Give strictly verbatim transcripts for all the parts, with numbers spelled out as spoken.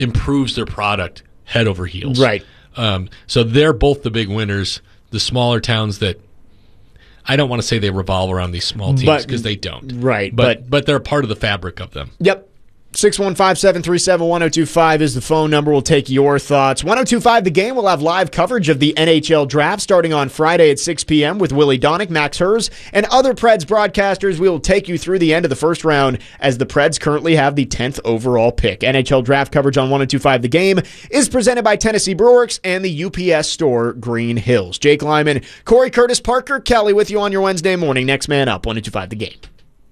improves their product head over heels. Right. Um, so they're both the big winners. The smaller towns that I don't want to say they revolve around these small teams because they don't. Right. But, But, but they're part of the fabric of them. Yep. six one five, seven three seven, one oh two five is the phone number. We'll take your thoughts. one oh two five The Game will have live coverage of the N H L draft starting on Friday at six p.m. with Willie Donick, Max Hers, and other Preds broadcasters. We will take you through the end of the first round as the Preds currently have the tenth overall pick. N H L draft coverage on one oh two five The Game is presented by Tennessee Brewworks and the U P S store Green Hills. Jake Lyman, Corey Curtis, Parker Kelly with you on your Wednesday morning. Next man up, one oh two five The Game.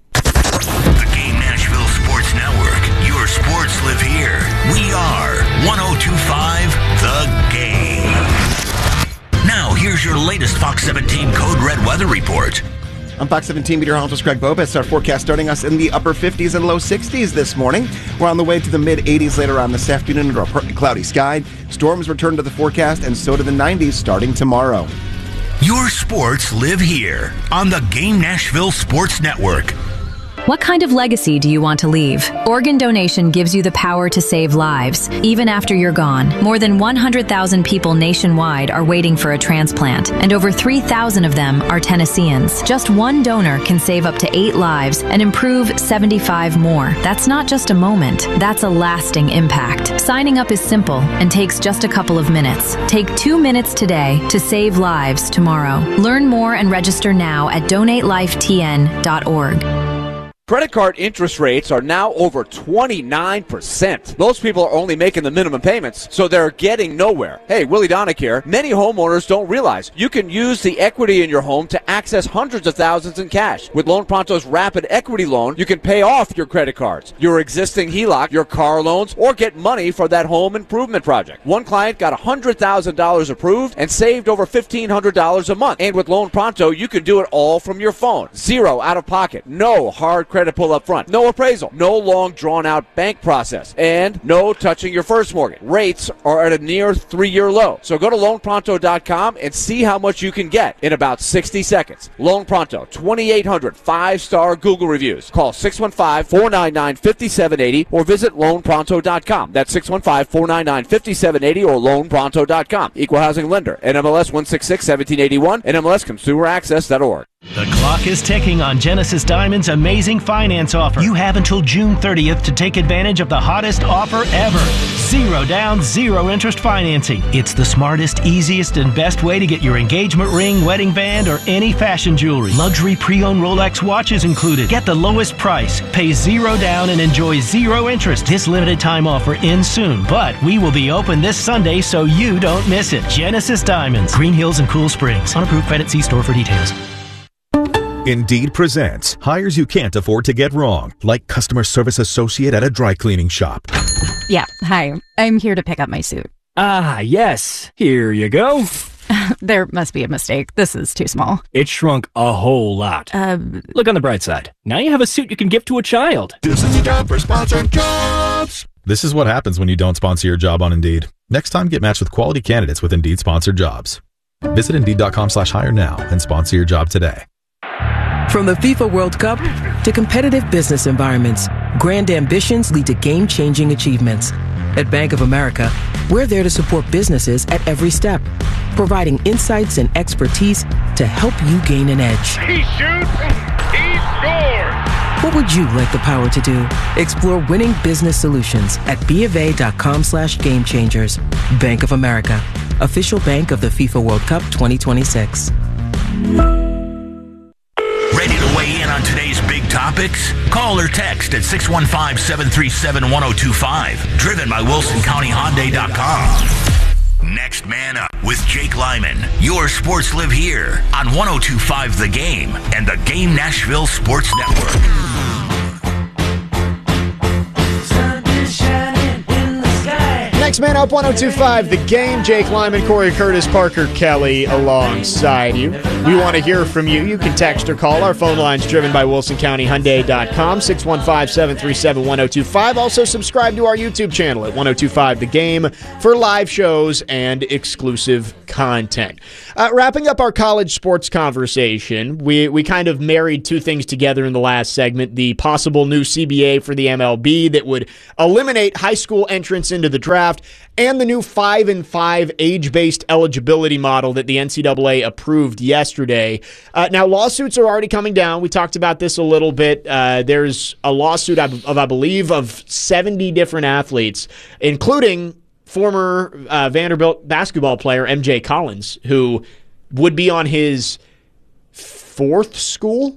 The Game Nashville Sports Network. Your sports live here. We are one oh two five The Game. Now, here's your latest Fox seventeen Code Red weather report. I'm Fox seventeen meteorologist Greg Bobus. Our forecast starting us in the upper fifties and low sixties this morning. We're on the way to the mid eighties later on this afternoon under a partly cloudy sky. Storms return to the forecast, and so to the nineties starting tomorrow. Your sports live here on the Game Nashville Sports Network. What kind of legacy do you want to leave? Organ donation gives you the power to save lives, even after you're gone. More than one hundred thousand people nationwide are waiting for a transplant, and over three thousand of them are Tennesseans. Just one donor can save up to eight lives and improve seventy-five more. That's not just a moment, that's a lasting impact. Signing up is simple and takes just a couple of minutes. Take two minutes today to save lives tomorrow. Learn more and register now at donate life t n dot org. Credit card interest rates are now over twenty-nine percent. Most people are only making the minimum payments, so they're getting nowhere. Hey, Willie Donick here. Many homeowners don't realize you can use the equity in your home to access hundreds of thousands in cash. With Loan Pronto's Rapid Equity Loan, you can pay off your credit cards, your existing H E L O C, your car loans, or get money for that home improvement project. One client got one hundred thousand dollars approved and saved over fifteen hundred dollars a month. And with Loan Pronto, you can do it all from your phone. Zero out of pocket. No hard credit Credit pull up front. No appraisal. No long drawn-out bank process. And no touching your first mortgage. Rates are at a near three-year low. So go to loan pronto dot com and see how much you can get in about sixty seconds. Loan Pronto, twenty-eight hundred five-star Google reviews. Call six one five, four nine nine, five seven eight zero or visit loan pronto dot com. That's six one five, four nine nine, five seven eight zero or loan pronto dot com. Equal housing lender. N M L S one six six, one seven eight one. N M L S consumer access dot org. The clock is ticking on Genesis Diamond's amazing finance offer. You have until June thirtieth to take advantage of the hottest offer ever. Zero down, zero interest financing. It's the smartest, easiest, and best way to get your engagement ring, wedding band, or any fashion jewelry. Luxury pre-owned Rolex watches included. Get the lowest price, pay zero down, and enjoy zero interest. This limited time offer ends soon, but we will be open this Sunday so you don't miss it. Genesis Diamonds, Green Hills and Cool Springs. Unapproved credit, see store for details. Indeed presents hires you can't afford to get wrong, like customer service associate at a dry cleaning shop. Yeah, hi. I'm here to pick up my suit. Ah, yes. Here you go. There must be a mistake. This is too small. It shrunk a whole lot. Uh, Look on the bright side. Now you have a suit you can give to a child. This is your job for sponsored jobs. This is what happens when you don't sponsor your job on Indeed. Next time, get matched with quality candidates with Indeed sponsored jobs. Visit Indeed.com slash hire now and sponsor your job today. From the FIFA World Cup to competitive business environments, grand ambitions lead to game-changing achievements. At Bank of America, we're there to support businesses at every step, providing insights and expertise to help you gain an edge. He shoots, he scores! What would you like the power to do? Explore winning business solutions at BofA.com slash game changers. Bank of America, official bank of the FIFA World Cup twenty twenty-six. Ready to weigh in on today's big topics? Call or text at six one five, seven three seven, one oh two five. Driven by Wilson County Hyundai dot com. Next man up with Jake Lyman. Your sports live here on one oh two five The Game and the Game Nashville Sports Network. Next man up, one oh two point five The Game. Jake Lyman, Corey Curtis, Parker Kelly alongside you. We want to hear from you. You can text or call. Our phone line's driven by Wilson County Hyundai dot com, six one five, seven three seven, one oh two five. Also subscribe to our YouTube channel at one oh two point five The Game for live shows and exclusive content. Uh, wrapping up our college sports conversation, we, we kind of married two things together in the last segment. The possible new C B A for the M L B that would eliminate high school entrance into the draft, and the new five and five age-based eligibility model that the N C double A approved yesterday. Uh, now, lawsuits are already coming down. We talked about this a little bit. Uh, there's a lawsuit of, of, I believe, of seventy different athletes, including former uh, Vanderbilt basketball player M J Collins, who would be on his fourth school.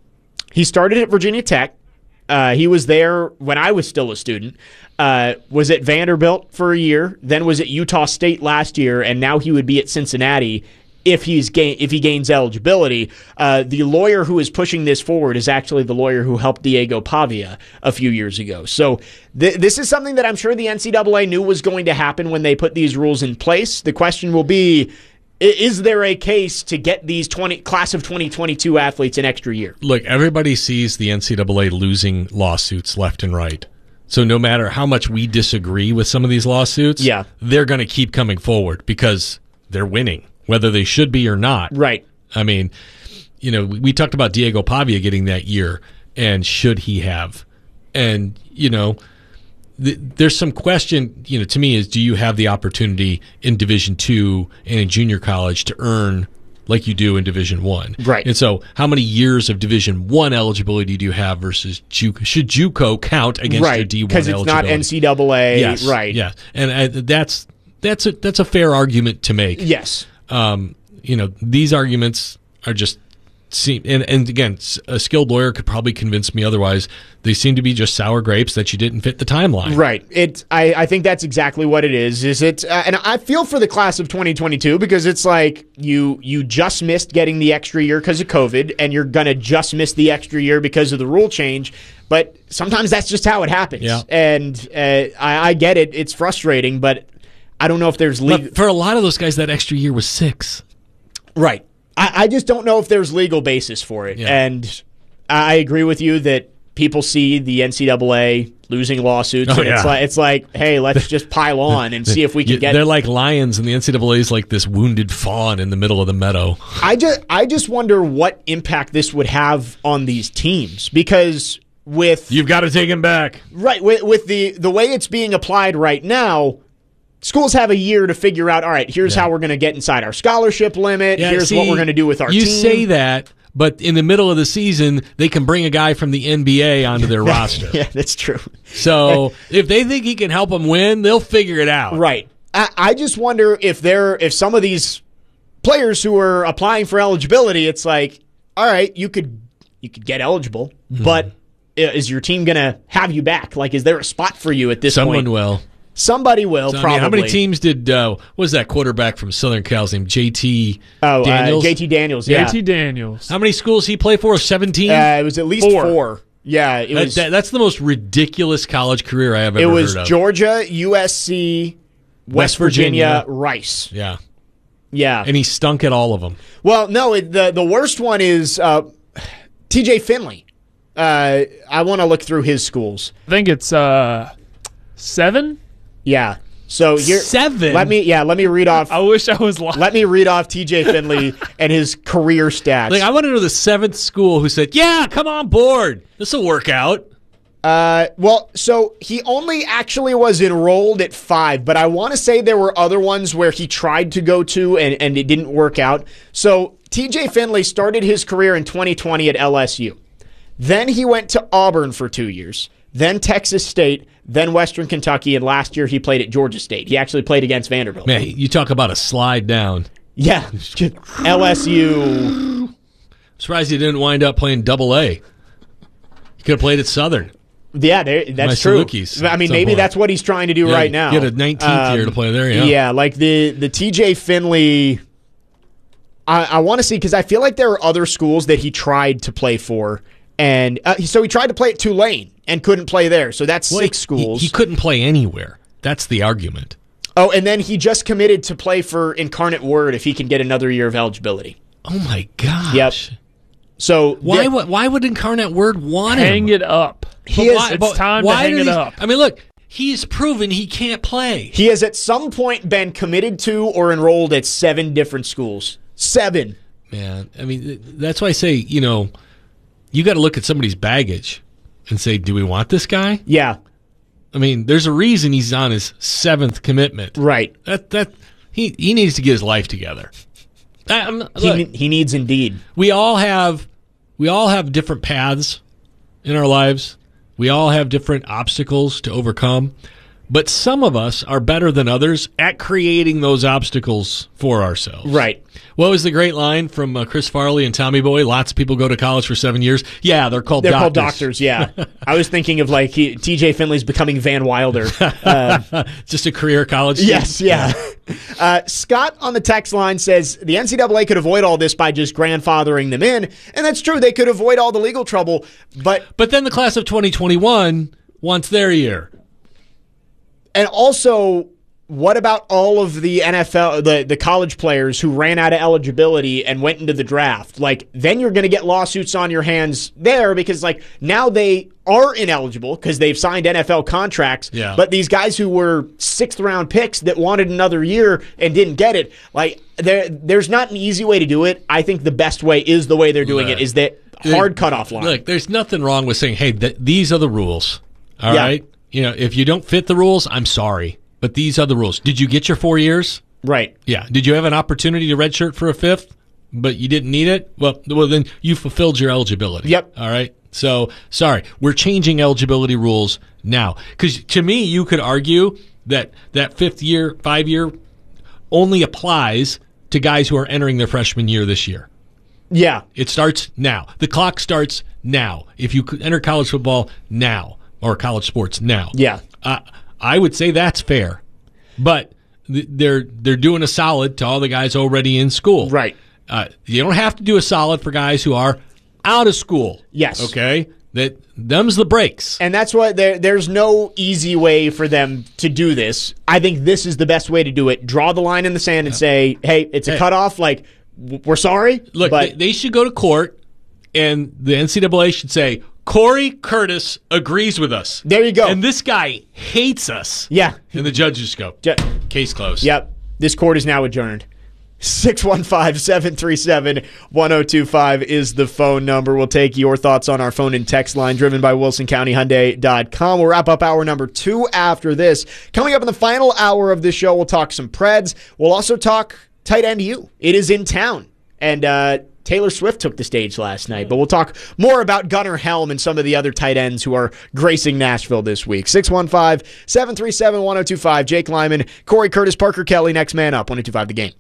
He started at Virginia Tech. Uh, he was there when I was still a student. Uh, was at Vanderbilt for a year, then was at Utah State last year, and now he would be at Cincinnati if he's gain, if he gains eligibility. Uh, the lawyer who is pushing this forward is actually the lawyer who helped Diego Pavia a few years ago. So th- this is something that I'm sure the N C double A knew was going to happen when they put these rules in place. The question will be, is there a case to get these twenty class of twenty twenty-two athletes an extra year? Look, everybody sees the N C double A losing lawsuits left and right. So no matter how much we disagree with some of these lawsuits, yeah. they're going to keep coming forward because they're winning, whether they should be or not. Right. I mean, you know, we, we talked about Diego Pavia getting that year, and should he have? And, you know, th- there's some question, you know, to me is, do you have the opportunity in Division Two and in junior college to earn like you do in Division One? Right. And so how many years of Division One eligibility do you have versus JUCO? Should JUCO count against right, your D one eligibility? Because it's not N C double A. Yes. Right. Yeah. And I, that's that's a that's a fair argument to make. Yes. Um, you know, these arguments are just seem and, and again, a skilled lawyer could probably convince me otherwise. They seem to be just sour grapes that you didn't fit the timeline. Right. It. I, I think that's exactly what it is. Is it? Uh, and I feel for the class of twenty twenty-two because it's like you you just missed getting the extra year because of COVID, and you're gonna just miss the extra year because of the rule change. But sometimes that's just how it happens. Yeah. And uh, I, I get it. It's frustrating, but I don't know if there's legal. But for a lot of those guys, that extra year was six. Right. I, I just don't know if there's legal basis for it. Yeah. And I agree with you that people see the N C double A losing lawsuits. Oh, and yeah. it's like, it's like, hey, let's just pile on and see if we can get. They're like lions, and the N C double A is like this wounded fawn in the middle of the meadow. I just, I just wonder what impact this would have on these teams because with you've got to take him back. Right. With, with the the way it's being applied right now. Schools have a year to figure out, all right, here's yeah. how we're going to get inside our scholarship limit. Yeah, here's see, what we're going to do with our you team. You say that, but in the middle of the season, they can bring a guy from the N B A onto their roster. Yeah, that's true. So if they think he can help them win, they'll figure it out. Right. I, I just wonder if they're, if some of these players who are applying for eligibility, it's like, all right, you could you could get eligible, mm-hmm. but is your team going to have you back? Like, is there a spot for you at this Someone point? Someone will. Somebody will, so, probably. I mean, how many teams did, uh, what was that quarterback from Southern Cal's name? J T Oh, Daniels? Uh, J T Daniels, yeah. J T Daniels. How many schools he play for? seventeen? Uh, it was at least four. four. Yeah. It that, was, that, that's the most ridiculous college career I have ever heard of. It was heard of. Georgia, U S C, West, West Virginia, Virginia, Rice. Yeah. Yeah. And he stunk at all of them. Well, no, it, the, the worst one is uh, T J Finley. Uh, I want to look through his schools. I think it's uh, seven? Yeah. So here, seven. Let me, yeah, let me read off. I wish I was lying. Let me read off T J Finley and his career stats. Like, I want to know the seventh school who said, "Yeah, come on board. This will work out." Uh, well, so he only actually was enrolled at five, but I want to say there were other ones where he tried to go to and, and it didn't work out. So T J Finley started his career in twenty twenty at L S U. Then he went to Auburn for two years. Then Texas State, then Western Kentucky, and last year he played at Georgia State. He actually played against Vanderbilt. Man, you talk about a slide down. Yeah, L S U. I'm surprised he didn't wind up playing double A. He could have played at Southern. Yeah, that's My true. Salukis I mean, maybe point. that's what he's trying to do yeah, right now. Get a nineteenth um, year to play there, yeah. Yeah, like the, the T J Finley, I, I want to see, because I feel like there are other schools that he tried to play for. And uh, so he tried to play at Tulane and couldn't play there. So that's well, six he, schools. He, he couldn't play anywhere. That's the argument. Oh, and then he just committed to play for Incarnate Word if he can get another year of eligibility. Oh, my gosh. Yep. So Why th- would why would Incarnate Word want Hang him? it up. He But is- why- It's but time to why hang do it these- up. I mean, look, he's proven he can't play. He has at some point been committed to or enrolled at seven different schools. Seven. Man, I mean, that's why I say, you know, you got to look at somebody's baggage and say, do we want this guy? Yeah. I mean, there's a reason he's on his seventh commitment. Right. That that he he needs to get his life together. I, I'm, He, look, ne- he needs Indeed. we all have we all have different paths in our lives. We all have different obstacles to overcome. But some of us are better than others at creating those obstacles for ourselves. Right. What was the great line from uh, Chris Farley and Tommy Boy? Lots of people go to college for seven years. Yeah, they're called They're doctors. called doctors, yeah. I was thinking of like he, T J Finley's becoming Van Wilder. Uh, Just a career college yes, student? yeah. Uh, Scott on the text line says the N C double A could avoid all this by just grandfathering them in. And that's true. They could avoid all the legal trouble. But But then the class of twenty twenty-one wants their year. And also, what about all of the N F L, the, the college players who ran out of eligibility and went into the draft? Like, then you're going to get lawsuits on your hands there because, like, now they are ineligible because they've signed N F L contracts. Yeah. But these guys who were sixth round picks that wanted another year and didn't get it, like, there, there's not an easy way to do it. I think the best way is the way they're doing Look, it, is that hard cutoff line. Look, there's nothing wrong with saying, hey, th- these are the rules. All Yeah. right? You know, if you don't fit the rules, I'm sorry. But these are the rules. Did you get your four years? Right. Yeah. Did you have an opportunity to redshirt for a fifth, but you didn't need it? Well, well, then you fulfilled your eligibility. Yep. All right. So, sorry, we're changing eligibility rules now. Because to me, you could argue that that fifth year, five year, only applies to guys who are entering their freshman year this year. Yeah. It starts now. The clock starts now. If you could enter college football now or college sports now, Yeah. uh, I would say that's fair. But th- they're they're doing a solid to all the guys already in school. Right. Uh, you don't have to do a solid for guys who are out of school. Yes. Okay. That them's the breaks. And that's what there. There's no easy way for them to do this. I think this is the best way to do it. Draw the line in the sand and say, "Hey, it's a Hey. cutoff. Like, w- we're sorry." Look, but they, they should go to court, and the N C double A should say, Corey Curtis agrees with us. There you go. And this guy hates us. Yeah. And the judges go, Ju- case closed. Yep. This court is now adjourned. six one five, seven three seven, one oh two five is the phone number. We'll take your thoughts on our phone and text line driven by Wilson County Hyundai dot com. We'll wrap up hour number two after this. Coming up in the final hour of the show, we'll talk some Preds. We'll also talk tight end U. It is in town. And uh, Taylor Swift took the stage last night. But we'll talk more about Gunnar Helm and some of the other tight ends who are gracing Nashville this week. six one five, seven three seven, one oh two five. Jake Lyman, Corey Curtis, Parker Kelly, next man up. one oh two five The Game.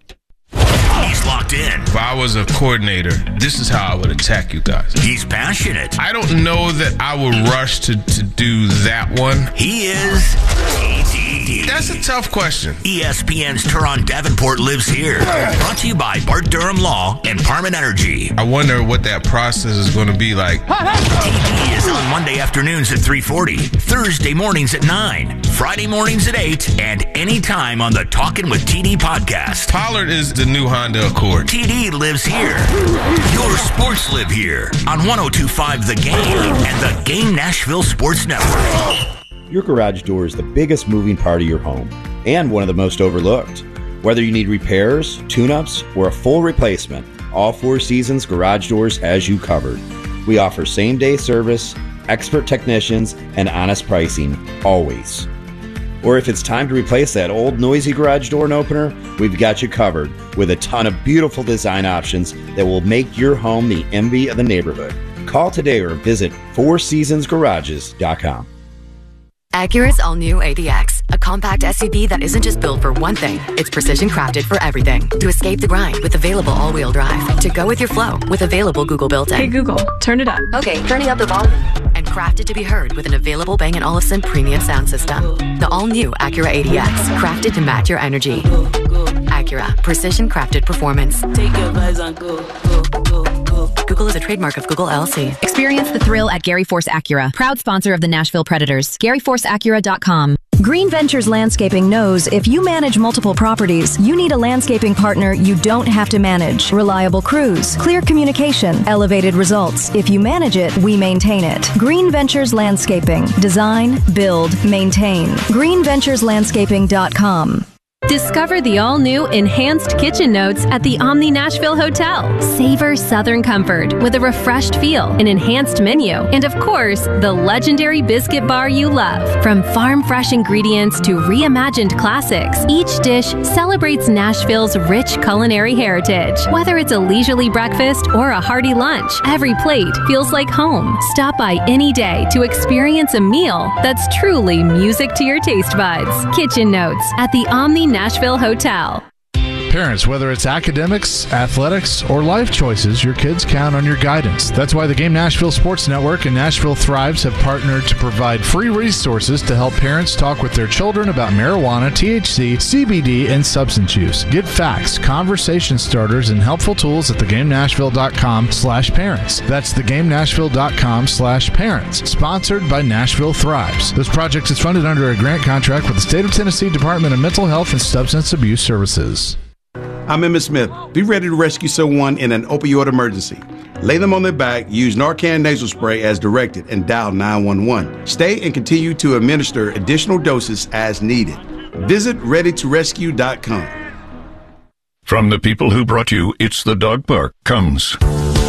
He's locked in. If I was a coordinator, this is how I would attack you guys. He's passionate. I don't know that I would rush to, to do that one. He is T D D. That's a tough question. E S P N's Turon Davenport lives here. Brought to you by Bart Durham Law and Parman Energy. I wonder what that process is going to be like. T D is on Monday afternoons at three forty, Thursday mornings at nine, Friday mornings at eight, and anytime on the Talkin' with T D podcast. Pollard is the new Honda Accord. T D lives here. Your sports live here on one oh two five The Game and the Game Nashville Sports Network. Your garage door is the biggest moving part of your home and one of the most overlooked. Whether you need repairs, tune-ups, or a full replacement, all Four Seasons Garage Doors has you covered. We offer same-day service, expert technicians, and honest pricing, always. Or if it's time to replace that old noisy garage door and opener, we've got you covered with a ton of beautiful design options that will make your home the envy of the neighborhood. Call today or visit four seasons garages dot com. Acura's all-new A D X, a compact S U V that isn't just built for one thing, it's precision crafted for everything. To escape the grind with available all-wheel drive. To go with your flow with available Google built-in. Hey Google, turn it up. Okay, turning up the volume. And crafted to be heard with an available Bang and Olufsen premium sound system. The all-new Acura A D X, crafted to match your energy. Acura, precision crafted performance. Take your vibes on go, go, go, go. Google is a trademark of Google L L C. Experience the thrill at Gary Force Acura, proud sponsor of the Nashville Predators. Gary Force Acura dot com. Green Ventures Landscaping knows if you manage multiple properties, you need a landscaping partner you don't have to manage. Reliable crews, clear communication, elevated results. If you manage it, we maintain it. Green Ventures Landscaping. Design, build, maintain. green ventures landscaping dot com. Discover the all-new Enhanced Kitchen Notes at the Omni Nashville Hotel. Savor Southern comfort with a refreshed feel, an enhanced menu, and of course, the legendary biscuit bar you love. From farm-fresh ingredients to reimagined classics, each dish celebrates Nashville's rich culinary heritage. Whether it's a leisurely breakfast or a hearty lunch, every plate feels like home. Stop by any day to experience a meal that's truly music to your taste buds. Kitchen Notes at the Omni Nashville Hotel. Parents, whether it's academics, athletics, or life choices, your kids count on your guidance. That's why the Game Nashville Sports Network and Nashville Thrives have partnered to provide free resources to help parents talk with their children about marijuana, T H C, C B D, and substance use. Get facts, conversation starters, and helpful tools at the game nashville dot com slash parents. That's the game nashville dot com slash parents. Sponsored by Nashville Thrives. This project is funded under a grant contract with the State of Tennessee Department of Mental Health and Substance Abuse Services. I'm Emmett Smith. Be ready to rescue someone in an opioid emergency. Lay them on their back, use Narcan nasal spray as directed, and dial nine one one. Stay and continue to administer additional doses as needed. Visit ready to rescue dot com. From the people who brought you It's the Dog Park comes